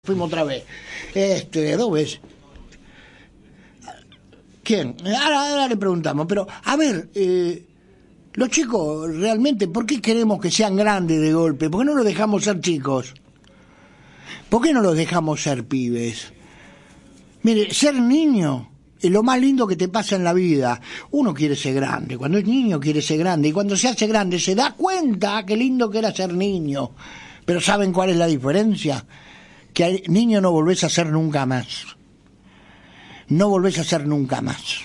Fuimos otra vez, 2 veces. ¿Quién? Ahora le preguntamos, pero a ver, los chicos realmente, ¿por qué queremos que sean grandes de golpe? ¿Por qué no los dejamos ser chicos? ¿Por qué no los dejamos ser pibes? Mire, ser niño es lo más lindo que te pasa en la vida. Uno quiere ser grande, cuando es niño quiere ser grande, y cuando se hace grande se da cuenta qué lindo que era ser niño. Pero ¿saben cuál es la diferencia? Que al niño no volvés a ser nunca más. No volvés a ser nunca más.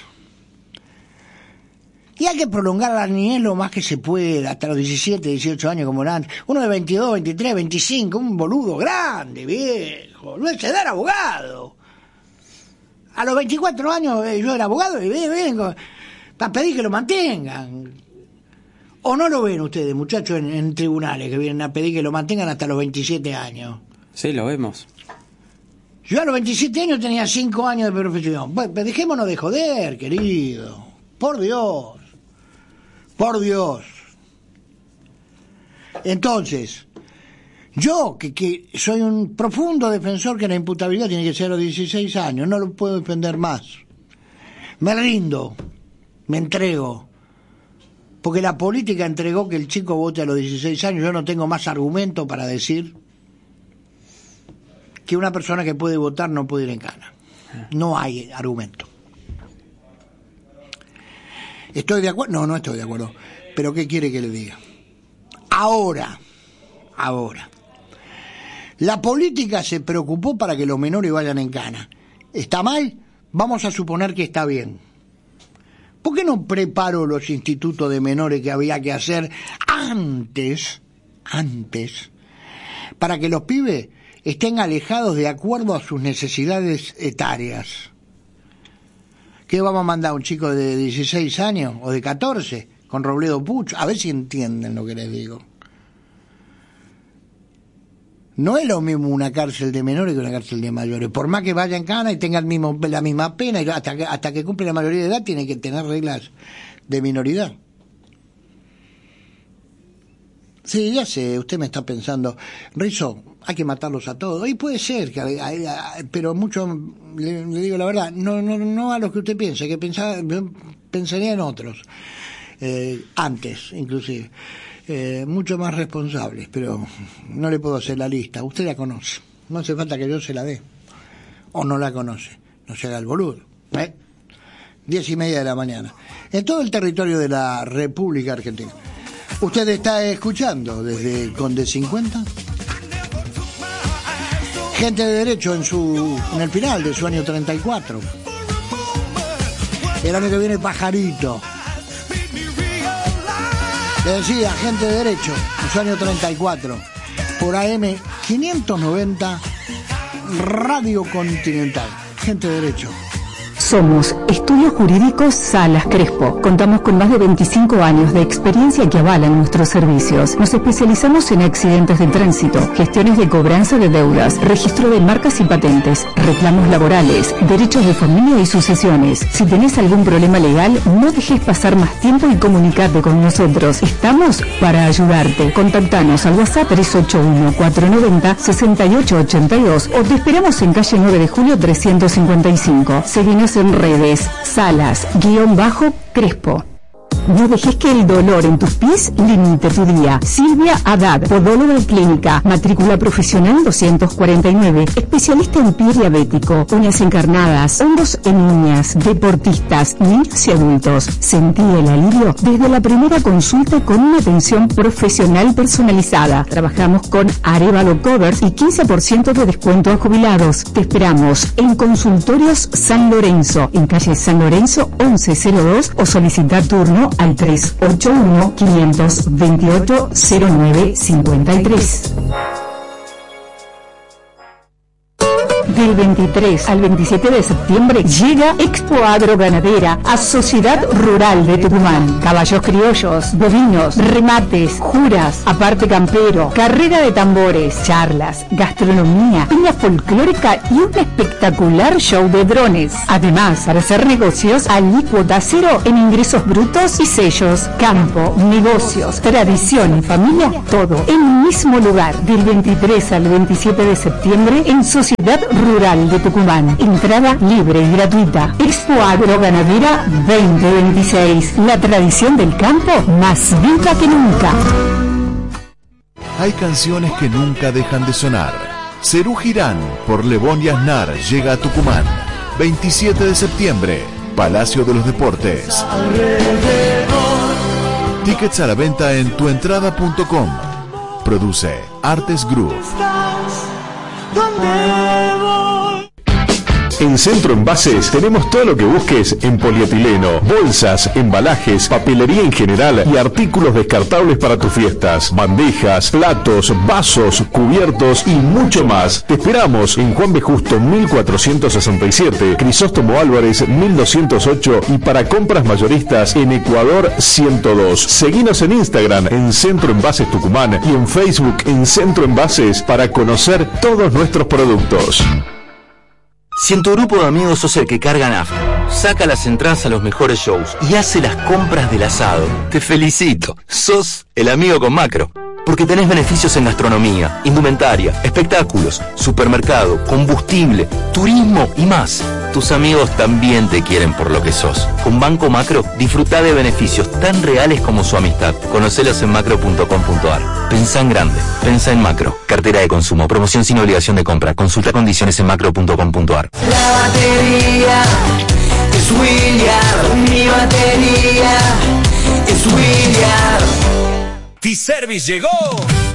Y hay que prolongar la niñez lo más que se pueda, hasta los 17, 18 años como eran. Uno de 22, 23, 25, un boludo grande, viejo. No es ser abogado. A los 24 años yo era abogado y vengo para pedir que lo mantengan. ¿O no lo ven ustedes, muchachos, en tribunales que vienen a pedir que lo mantengan hasta los 27 años? Sí, lo vemos. Yo a los 27 años tenía 5 años de profesión. Bueno, pero dejémonos de joder, querido. Por Dios. Por Dios. Entonces, yo que soy un profundo defensor que la imputabilidad tiene que ser a los 16 años, no lo puedo defender más. Me rindo, me entrego. Porque la política entregó que el chico vote a los 16 años. Yo no tengo más argumento para decir que una persona que puede votar no puede ir en cana. No hay argumento. ¿Estoy de acuerdo? No estoy de acuerdo. Pero ¿qué quiere que le diga? Ahora, la política se preocupó para que los menores vayan en cana. ¿Está mal? Vamos a suponer que está bien. ¿Por qué no preparo los institutos de menores que había que hacer antes, para que los pibes estén alejados de acuerdo a sus necesidades etarias? ¿Qué vamos a mandar a un chico de 16 años o de 14 con Robledo Puch? A ver si entienden lo que les digo. No es lo mismo una cárcel de menores que una cárcel de mayores. Por más que vaya en cana y tenga la misma pena, y hasta que cumple la mayoría de edad tiene que tener reglas de minoridad. Sí, ya sé, usted me está pensando, Rizzo, hay que matarlos a todos. Y puede ser, pero mucho, le digo la verdad, no a lo que usted piensa, que pensaría en otros, antes inclusive, mucho más responsables, pero no le puedo hacer la lista, usted la conoce, no hace falta que yo se la dé, o no la conoce, no se haga el boludo, 10:30 de la mañana, en todo el territorio de la República Argentina. Usted está escuchando desde Conde 50, Gente de Derecho en el final de su año 34. El año que viene Pajarito. Le decía, Gente de Derecho en su año 34. Por AM 590 Radio Continental. Gente de Derecho. Somos Estudios Jurídicos Salas Crespo. Contamos con más de 25 años de experiencia que avalan nuestros servicios. Nos especializamos en accidentes de tránsito, gestiones de cobranza de deudas, registro de marcas y patentes, reclamos laborales, derechos de familia y sucesiones. Si tenés algún problema legal, no dejes pasar más tiempo y comunicarte con nosotros. Estamos para ayudarte. Contactanos al WhatsApp 381-490-6882 o te esperamos en calle 9 de Julio 355. Seguinos en redes, Salas-Crespo. No dejes que el dolor en tus pies limite tu día. Silvia Haddad, podóloga clínica, matrícula profesional 249, especialista en pie diabético, uñas encarnadas, hongos en uñas, deportistas, niños y adultos. Sentí el alivio desde la primera consulta con una atención profesional personalizada. Trabajamos con Arévalo Covers y 15% de descuento a jubilados. Te esperamos en Consultorios San Lorenzo, en calle San Lorenzo 1102 o solicita turno al 381-528-0953. Del 23 al 27 de septiembre llega Expo Agroganadera a Sociedad Rural de Tucumán. Caballos criollos, bovinos, remates, juras, aparte campero, carrera de tambores, charlas, gastronomía, piña folclórica y un espectacular show de drones. Además, para hacer negocios, alícuota cero en ingresos brutos y sellos. Campo, negocios, tradición y familia, todo en un mismo lugar. Del 23 al 27 de septiembre en Sociedad Rural de Tucumán. Entrada libre y gratuita. Expo Agroganadera 2026. La tradición del campo más viva que nunca. Hay canciones que nunca dejan de sonar. Serú Girán por Lebón y Aznar llega a Tucumán. 27 de septiembre, Palacio de los Deportes. Tickets a la venta en tuentrada.com. Produce Artes Group. En Centro Envases tenemos todo lo que busques en polietileno, bolsas, embalajes, papelería en general y artículos descartables para tus fiestas, bandejas, platos, vasos, cubiertos y mucho más. Te esperamos en Juan B. Justo 1467, Crisóstomo Álvarez 1208 y para compras mayoristas en Ecuador 102. Seguinos en Instagram en Centro Envases Tucumán y en Facebook en Centro Envases para conocer todos nuestros productos. Si en tu grupo de amigos sos el que carga nafta, saca las entradas a los mejores shows y hace las compras del asado, te felicito. Sos el amigo con Macro. Porque tenés beneficios en gastronomía, indumentaria, espectáculos, supermercado, combustible, turismo y más. Tus amigos también te quieren por lo que sos. Con Banco Macro, disfrutá de beneficios tan reales como su amistad. Conocelos en macro.com.ar. Pensá en grande. Pensá en Macro. Cartera de consumo. Promoción sin obligación de compra. Consulta condiciones en macro.com.ar. La batería es William. Mi batería es William. T-Service llegó.